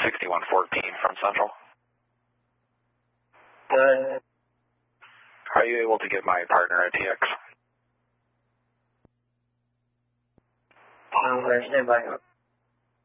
6114 from Central. Good. Are you able to give my partner a TX? Stand by.